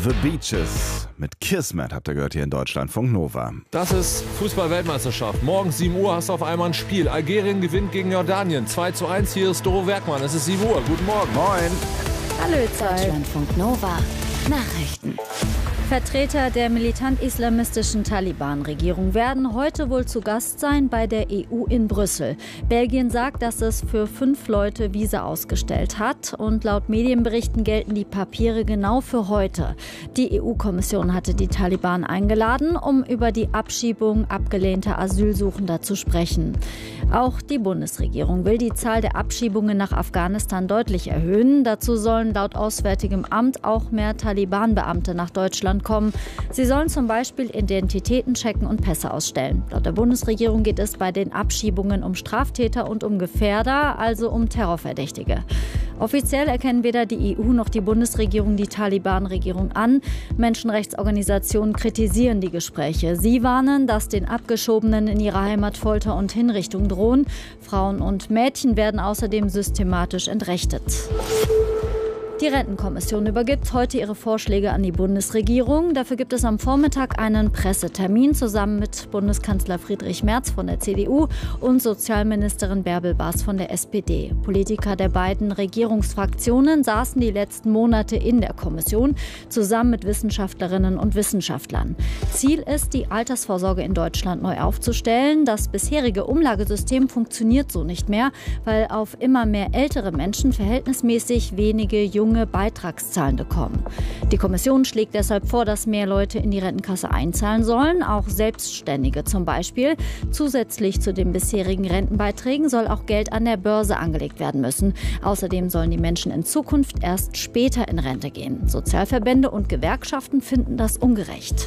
The Beaches mit Kismet habt ihr gehört hier in Deutschlandfunk Nova. Das ist Fußball-Weltmeisterschaft. Morgens 7 Uhr hast du auf einmal ein Spiel. Algerien gewinnt gegen Jordanien. 2:1. Hier ist Doro Werkmann. Es ist 7 Uhr. Guten Morgen. Moin. Hallo Deutschlandfunk Nova. Nachrichten. Vertreter der militant-islamistischen Taliban-Regierung werden heute wohl zu Gast sein bei der EU in Brüssel. Belgien sagt, dass es für 5 Leute Visa ausgestellt hat. Und laut Medienberichten gelten die Papiere genau für heute. Die EU-Kommission hatte die Taliban eingeladen, um über die Abschiebung abgelehnter Asylsuchender zu sprechen. Auch die Bundesregierung will die Zahl der Abschiebungen nach Afghanistan deutlich erhöhen. Dazu sollen laut Auswärtigem Amt auch mehr Taliban-Beamte nach Deutschland kommen. Sie sollen zum Beispiel Identitäten checken und Pässe ausstellen. Laut der Bundesregierung geht es bei den Abschiebungen um Straftäter und um Gefährder, also um Terrorverdächtige. Offiziell erkennen weder die EU noch die Bundesregierung die Taliban-Regierung an. Menschenrechtsorganisationen kritisieren die Gespräche. Sie warnen, dass den Abgeschobenen in ihrer Heimat Folter und Hinrichtung drohen. Frauen und Mädchen werden außerdem systematisch entrechtet. Die Rentenkommission übergibt heute ihre Vorschläge an die Bundesregierung. Dafür gibt es am Vormittag einen Pressetermin zusammen mit Bundeskanzler Friedrich Merz von der CDU und Sozialministerin Bärbel Baas von der SPD. Politiker der beiden Regierungsfraktionen saßen die letzten Monate in der Kommission zusammen mit Wissenschaftlerinnen und Wissenschaftlern. Ziel ist, die Altersvorsorge in Deutschland neu aufzustellen. Das bisherige Umlagesystem funktioniert so nicht mehr, weil auf immer mehr ältere Menschen verhältnismäßig wenige junge Beitragszahlende kommen. Die Kommission schlägt deshalb vor, dass mehr Leute in die Rentenkasse einzahlen sollen, auch Selbstständige zum Beispiel. Zusätzlich zu den bisherigen Rentenbeiträgen soll auch Geld an der Börse angelegt werden müssen. Außerdem sollen die Menschen in Zukunft erst später in Rente gehen. Sozialverbände und Gewerkschaften finden das ungerecht.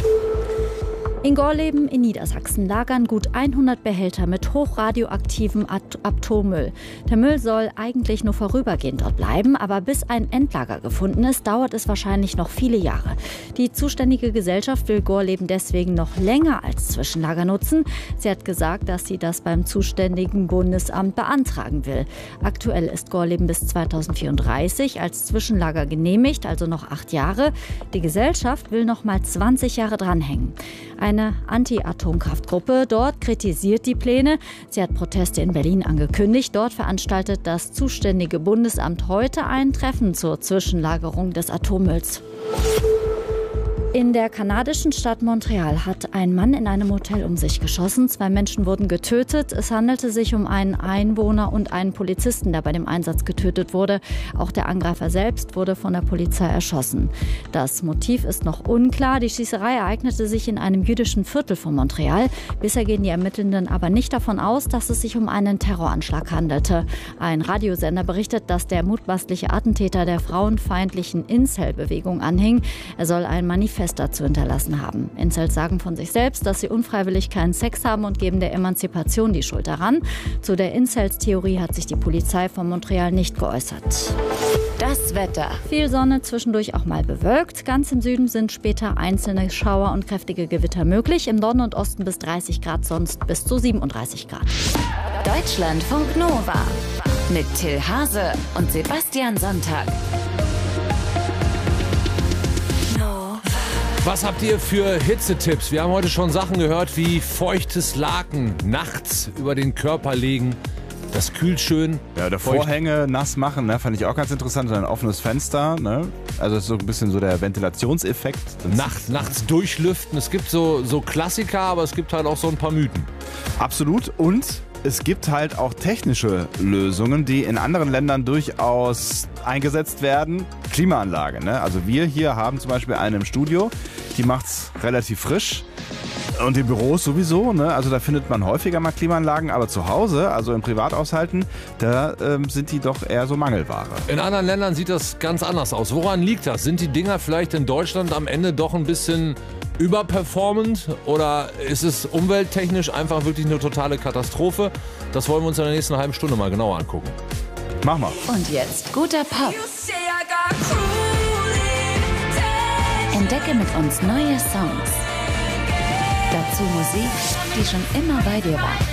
In Gorleben in Niedersachsen lagern gut 100 Behälter mit hochradioaktivem Atommüll. Der Müll soll eigentlich nur vorübergehend dort bleiben, aber bis ein Endlager gefunden ist, dauert es wahrscheinlich noch viele Jahre. Die zuständige Gesellschaft will Gorleben deswegen noch länger als Zwischenlager nutzen. Sie hat gesagt, dass sie das beim zuständigen Bundesamt beantragen will. Aktuell ist Gorleben bis 2034 als Zwischenlager genehmigt, also noch 8 Jahre. Die Gesellschaft will noch mal 20 Jahre dranhängen. Eine Anti-Atomkraftgruppe dort kritisiert die Pläne. Sie hat Proteste in Berlin angekündigt. Dort veranstaltet das zuständige Bundesamt heute ein Treffen zur Zwischenlagerung des Atommülls. In der kanadischen Stadt Montreal hat ein Mann in einem Hotel um sich geschossen. 2 Menschen wurden getötet. Es handelte sich um einen Einwohner und einen Polizisten, der bei dem Einsatz getötet wurde. Auch der Angreifer selbst wurde von der Polizei erschossen. Das Motiv ist noch unklar. Die Schießerei ereignete sich in einem jüdischen Viertel von Montreal. Bisher gehen die Ermittelnden aber nicht davon aus, dass es sich um einen Terroranschlag handelte. Ein Radiosender berichtet, dass der mutmaßliche Attentäter der frauenfeindlichen Incel-Bewegung anhing. Er soll ein Manifest dazu hinterlassen haben. Incels sagen von sich selbst, dass sie unfreiwillig keinen Sex haben und geben der Emanzipation die Schuld daran. Zu der Incels-Theorie hat sich die Polizei von Montreal nicht geäußert. Das Wetter. Viel Sonne, zwischendurch auch mal bewölkt. Ganz im Süden sind später einzelne Schauer und kräftige Gewitter möglich. Im Norden und Osten bis 30 Grad, sonst bis zu 37 Grad. Deutschlandfunk Nova mit Till Hase und Sebastian Sonntag. Was habt ihr für Hitzetipps? Wir haben heute schon Sachen gehört wie feuchtes Laken nachts über den Körper legen. Das kühlt schön. Ja, oder Vorhänge nass machen, ne, fand ich auch ganz interessant. Und ein offenes Fenster, ne? Also das ist so ein bisschen so der Ventilationseffekt. Nachts durchlüften. Es gibt so Klassiker, aber es gibt halt auch so ein paar Mythen. Absolut. Und es gibt halt auch technische Lösungen, die in anderen Ländern durchaus eingesetzt werden. Klimaanlage, ne? Also wir hier haben zum Beispiel eine im Studio, die macht's relativ frisch. Und in Büros sowieso, ne? Also da findet man häufiger mal Klimaanlagen, aber zu Hause, also in Privathaushalten, da sind die doch eher so Mangelware. In anderen Ländern sieht das ganz anders aus. Woran liegt das? Sind die Dinger vielleicht in Deutschland am Ende doch ein bisschen überperformend oder ist es umwelttechnisch einfach wirklich eine totale Katastrophe? Das wollen wir uns in der nächsten halben Stunde mal genauer angucken. Mach mal. Und jetzt guter Pop. Entdecke mit uns neue Songs. Dazu Musik, die schon immer bei dir war.